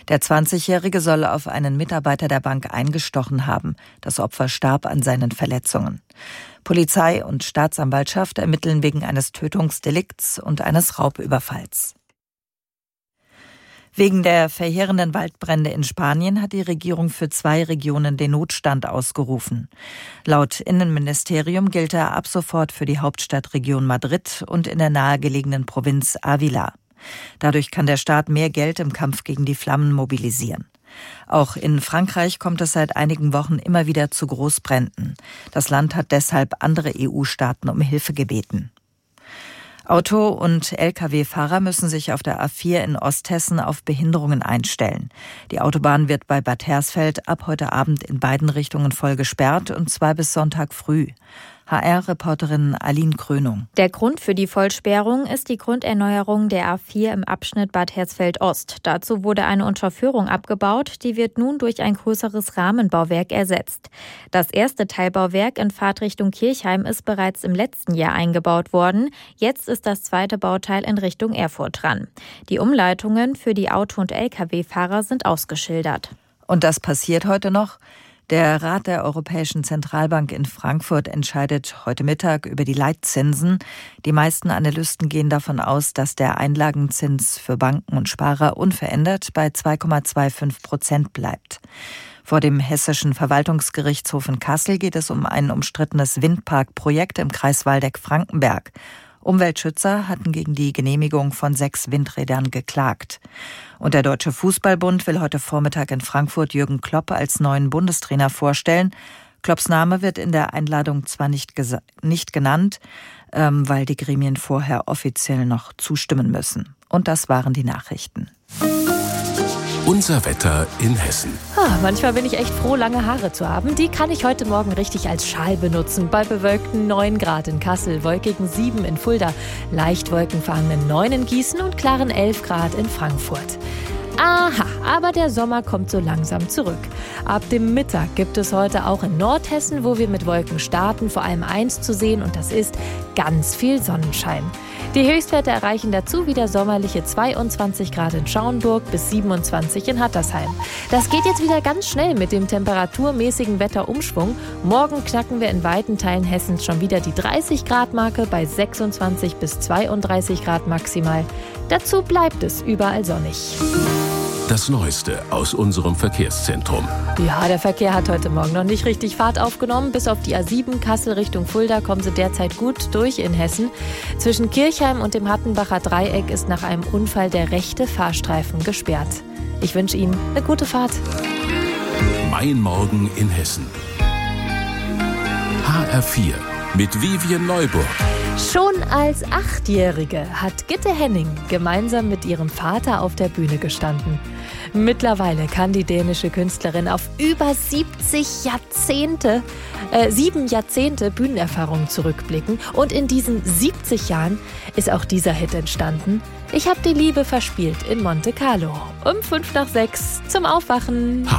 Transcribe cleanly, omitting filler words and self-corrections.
Der 20-Jährige soll auf einen Mitarbeiter der Bank eingestochen haben. Das Opfer starb an seinen Verletzungen. Polizei und Staatsanwaltschaft ermitteln wegen eines Tötungsdelikts und eines Raubüberfalls. Wegen der verheerenden Waldbrände in Spanien hat die Regierung für 2 Regionen den Notstand ausgerufen. Laut Innenministerium gilt er ab sofort für die Hauptstadtregion Madrid und in der nahegelegenen Provinz Ávila. Dadurch kann der Staat mehr Geld im Kampf gegen die Flammen mobilisieren. Auch in Frankreich kommt es seit einigen Wochen immer wieder zu Großbränden. Das Land hat deshalb andere EU-Staaten um Hilfe gebeten. Auto- und Lkw-Fahrer müssen sich auf der A4 in Osthessen auf Behinderungen einstellen. Die Autobahn wird bei Bad Hersfeld ab heute Abend in beiden Richtungen voll gesperrt, und zwar bis Sonntag früh. HR-Reporterin Aline Krönung. Der Grund für die Vollsperrung ist die Grunderneuerung der A4 im Abschnitt Bad Hersfeld-Ost. Dazu wurde eine Unterführung abgebaut, die wird nun durch ein größeres Rahmenbauwerk ersetzt. Das erste Teilbauwerk in Fahrtrichtung Kirchheim ist bereits im letzten Jahr eingebaut worden. Jetzt ist das zweite Bauteil in Richtung Erfurt dran. Die Umleitungen für die Auto- und Lkw-Fahrer sind ausgeschildert. Und das passiert heute noch. Der Rat der Europäischen Zentralbank in Frankfurt entscheidet heute Mittag über die Leitzinsen. Die meisten Analysten gehen davon aus, dass der Einlagenzins für Banken und Sparer unverändert bei 2,25% bleibt. Vor dem Hessischen Verwaltungsgerichtshof in Kassel geht es um ein umstrittenes Windparkprojekt im Kreis Waldeck-Frankenberg. Umweltschützer hatten gegen die Genehmigung von 6 Windrädern geklagt. Und der Deutsche Fußballbund will heute Vormittag in Frankfurt Jürgen Klopp als neuen Bundestrainer vorstellen. Klopps Name wird in der Einladung zwar nicht genannt, weil die Gremien vorher offiziell noch zustimmen müssen. Und das waren die Nachrichten. Unser Wetter in Hessen. Manchmal bin ich echt froh, lange Haare zu haben. Die kann ich heute Morgen richtig als Schal benutzen. Bei bewölkten 9 Grad in Kassel, wolkigen 7 in Fulda, leicht wolkenverhangenen 9 in Gießen und klaren 11 Grad in Frankfurt. Aha, aber der Sommer kommt so langsam zurück. Ab dem Mittag gibt es heute auch in Nordhessen, wo wir mit Wolken starten, vor allem eins zu sehen, und das ist ganz viel Sonnenschein. Die Höchstwerte erreichen dazu wieder sommerliche 22 Grad in Schauenburg bis 27 in Hattersheim. Das geht jetzt wieder ganz schnell mit dem temperaturmäßigen Wetterumschwung. Morgen knacken wir in weiten Teilen Hessens schon wieder die 30-Grad-Marke bei 26 bis 32 Grad maximal. Dazu bleibt es überall sonnig. Das Neueste aus unserem Verkehrszentrum. Ja, der Verkehr hat heute Morgen noch nicht richtig Fahrt aufgenommen. Bis auf die A7 Kassel Richtung Fulda kommen sie derzeit gut durch in Hessen. Zwischen Kirchheim und dem Hattenbacher Dreieck ist nach einem Unfall der rechte Fahrstreifen gesperrt. Ich wünsche Ihnen eine gute Fahrt. Mein Morgen in Hessen. HR4 mit Vivien Neuburg. Schon als 8-Jährige hat Gitte Henning gemeinsam mit ihrem Vater auf der Bühne gestanden. Mittlerweile kann die dänische Künstlerin auf über 7 Jahrzehnte Bühnenerfahrung zurückblicken. Und in diesen 70 Jahren ist auch dieser Hit entstanden. Ich hab die Liebe verspielt in Monte Carlo. Um 5 nach 6 zum Aufwachen.